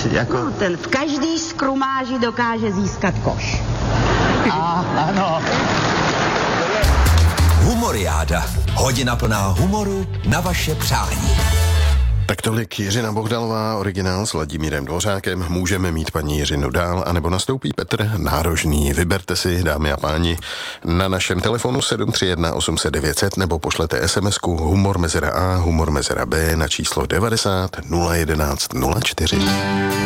jako... No, ten v každý skrumáži dokáže získat koš. Ano. Humoriáda. Hodina plná humoru na vaše přání. Tak tolik Jiřina Bohdalová, originál s Vladimírem Dvořákem. Můžeme mít paní Jiřinu dál, anebo nastoupí Petr Nárožný. Vyberte si, dámy a páni, na našem telefonu 731 800 900 nebo pošlete SMS-ku humor mezera A, humor mezera B na číslo 90 011 04.